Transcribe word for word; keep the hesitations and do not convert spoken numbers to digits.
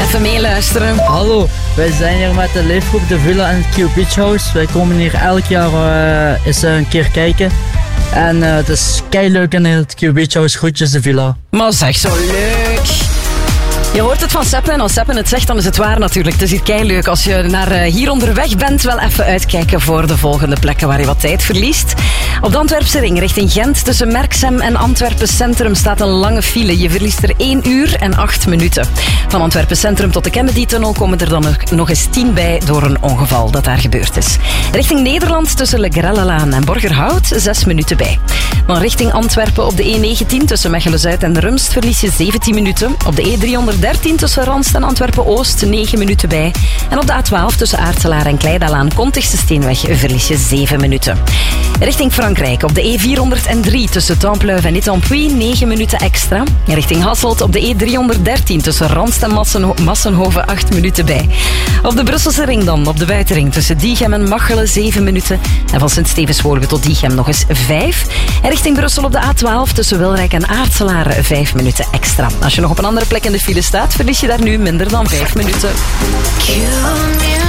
Even meeluisteren. Hallo, wij zijn hier met de leefgroep De Villa en het Q Beach House. Wij komen hier elk jaar uh, eens een keer kijken. En uh, het is keileuk in het Q Beach House. Groetjes De Villa. Maar zeg, zo leuk. Je hoort het van Seppe en als Seppe het zegt, dan is het waar natuurlijk. Het is hier keileuk. Als je naar uh, hier onderweg bent, wel even uitkijken voor de volgende plekken waar je wat tijd verliest. Op de Antwerpse ring richting Gent tussen Merksem en Antwerpen Centrum staat een lange file. Je verliest er één uur en acht minuten. Van Antwerpen Centrum tot de Kennedy-tunnel komen er dan nog, nog eens tien bij door een ongeval dat daar gebeurd is. Richting Nederland tussen Le Grellelaan en Borgerhout zes minuten bij. Dan richting Antwerpen op de E negentien tussen Mechelen-Zuid en Rumst verlies je zeventien minuten. Op de E driehonderddertien tussen Ranst en Antwerpen-Oost negen minuten bij. En op de A twaalf tussen Aartselaar en Kleidalaan Kontigse Steenweg verlies je zeven minuten. Richting Frankrijk op de E vierhonderddrie tussen Templeuve en Étampes negen minuten extra. En richting Hasselt op de E driehonderddertien tussen Ranst en Massenho- Massenhoven acht minuten bij. Op de Brusselse ring dan, op de buitenring tussen Diegem en Machelen zeven minuten. En van Sint-Stevenswolde tot Diegem nog eens vijf. En richting Brussel op de A twaalf tussen Wilrijk en Aartselaar vijf minuten extra. Als je nog op een andere plek in de file staat, verlies je daar nu minder dan vijf minuten.